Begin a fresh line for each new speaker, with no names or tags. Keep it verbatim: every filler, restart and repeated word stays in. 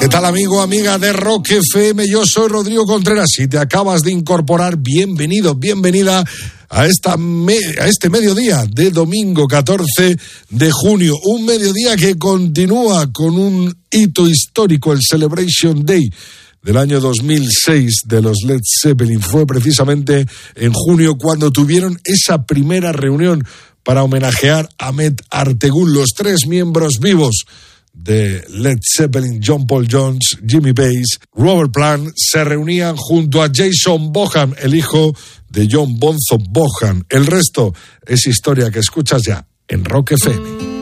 ¿Qué tal, amigo, amiga de Rock F M? Yo soy Rodrigo Contreras. Si te acabas de incorporar, bienvenido, bienvenida a, esta me, a este mediodía de domingo catorce de junio. Un mediodía que continúa con un hito histórico, el Celebration Day del año dos mil seis de los Led Zeppelin. Fue precisamente en junio cuando tuvieron esa primera reunión para homenajear a Ahmet Ertegün, los tres miembros vivos de Led Zeppelin, John Paul Jones, Jimmy Page, Robert Plant, se reunían junto a Jason Bonham, el hijo de John Bonzo Bonham. El resto es historia que escuchas ya en Rock F M.